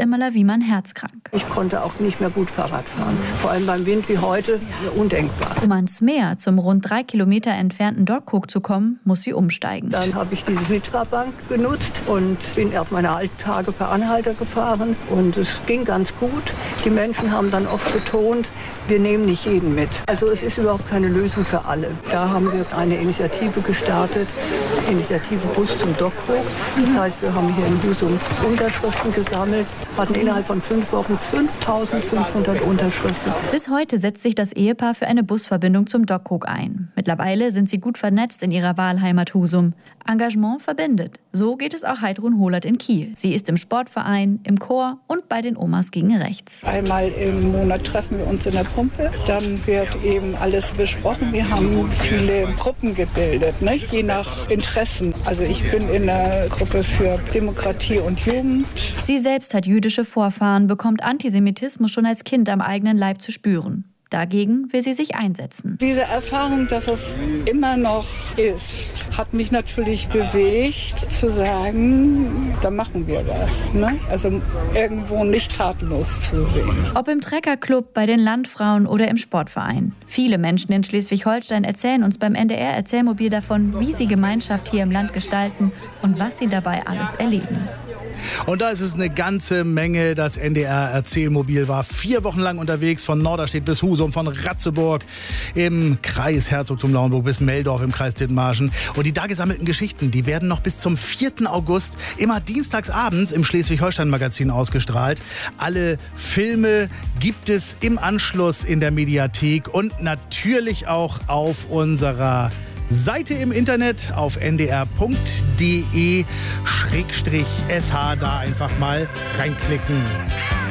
Irmela Wiemann herzkrank. Ich konnte auch nicht mehr gut Fahrrad fahren. Vor allem beim Wind wie heute, undenkbar. Um ans Meer, zum rund 3 Kilometer entfernten Dokkum zu kommen, muss sie umsteigen. Dann habe ich diese Mitra-Bank genutzt und bin auf meine alten Tage per Anhalter gefahren. Und es ging ganz gut. Die Menschen haben dann oft betont, wir nehmen nicht jeden mit. Also es ist überhaupt keine Lösung für alle. Da haben wir eine Initiative gestartet, Initiative Bus zum Dokkum. Das heißt, wir haben hier in Husum Unterschriften gesammelt, hatten innerhalb von 5 Wochen 5.500 Unterschriften. Bis heute setzt sich das Ehepaar für eine Busverbindung zum Dokkum ein. Mittlerweile sind sie gut vernetzt in ihrer Wahlheimat Husum. Engagement verbindet. So geht es auch Heidrun Hohlert in Kiel. Sie ist im Sportverein, im Chor und bei den Omas gegen Rechts. Einmal im Monat treffen wir uns in der Pumpe. Dann wird eben alles besprochen. Wir haben viele Gruppen gebildet, ne? Je nach Interessen. Also ich bin in der Gruppe für Demokratie und Jugend. Sie selbst hat jüdische Vorfahren, bekommt Antisemitismus schon als Kind am eigenen Leib zu spüren. Dagegen will sie sich einsetzen. Diese Erfahrung, dass es immer noch ist, hat mich natürlich bewegt, zu sagen, da machen wir was. Ne? Also irgendwo nicht tatenlos zu sehen. Ob im Treckerclub, bei den Landfrauen oder im Sportverein. Viele Menschen in Schleswig-Holstein erzählen uns beim NDR-Erzählmobil davon, wie sie Gemeinschaft hier im Land gestalten und was sie dabei alles erleben. Und da ist es eine ganze Menge. Das NDR-Erzählmobil war 4 Wochen lang unterwegs, von Norderstedt bis Husum, von Ratzeburg im Kreis Herzogtum-Lauenburg bis Meldorf im Kreis Dithmarschen. Und die da gesammelten Geschichten, die werden noch bis zum 4. August immer dienstagsabends im Schleswig-Holstein-Magazin ausgestrahlt. Alle Filme gibt es im Anschluss in der Mediathek und natürlich auch auf unserer Seite im Internet auf ndr.de/sh, da einfach mal reinklicken.